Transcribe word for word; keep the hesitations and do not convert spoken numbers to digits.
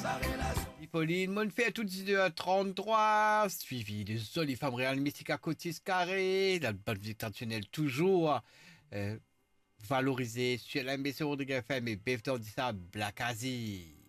Pauline, mon fait tout de à trente-trois, suivi de Zoli Femme Réal Mystique à Cotis Carré, la bonne vie traditionnelle toujours euh, valorisée sur la maison de F M et Bef dans ça Black Asie.